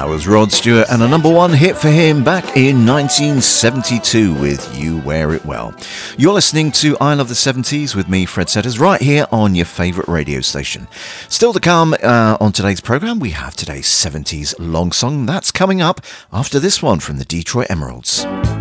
Was Rod Stewart, and a number one hit for him back in 1972 with You Wear It Well. You're listening to I Love the 70s with me, Fred Setters, right here on your favourite radio station. Still to come on today's programme, we have today's 70s long song. That's coming up after this one from the Detroit Emeralds.